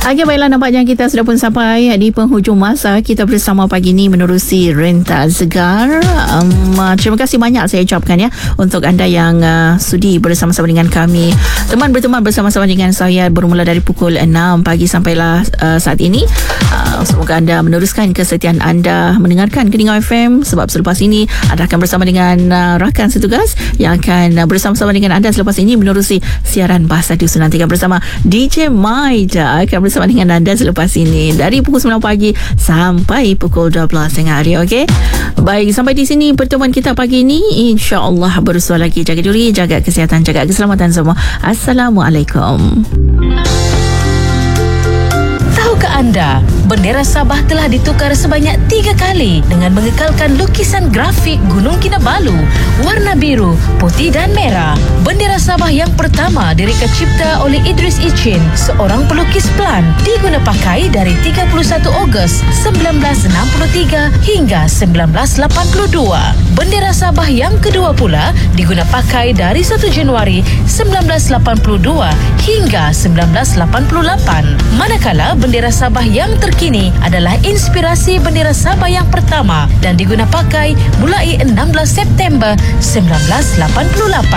Okey, baiklah, nampaknya kita sudah pun sampai di penghujung masa kita bersama pagi ini menerusi Renta Segar. Terima kasih banyak saya ucapkan ya untuk anda yang sudi bersama-sama dengan kami. Teman berteman bersama-sama dengan saya bermula dari pukul 6 pagi sampailah saat ini. Semoga anda meneruskan kesetiaan anda mendengarkan Keningau FM, sebab selepas ini anda akan bersama dengan rakan setugas yang akan bersama-sama dengan anda selepas ini menerusi siaran Bahasa Dusun. Nantikan bersama DJ Maida akan bersama dengan anda selepas ini dari pukul 9 pagi sampai pukul 12 tengah hari. Okey, baik, sampai di sini pertemuan kita pagi ini. InsyaAllah bersua lagi. Jaga diri, jaga kesihatan, jaga keselamatan semua. Assalamualaikum. Tahukah anda, bendera Sabah telah ditukar sebanyak 3 kali dengan mengekalkan lukisan grafik Gunung Kinabalu warna biru, putih dan merah. Bendera Sabah yang pertama direka cipta oleh Idris Icin, seorang pelukis plan, diguna pakai dari 31 Ogos 1963 hingga 1982. Bendera Sabah yang kedua pula diguna pakai dari 1 Januari 1982 hingga 1988. Manakala bendera Sabah yang terkini adalah inspirasi bendera Sabah yang pertama dan diguna pakai mulai 16 September 1988.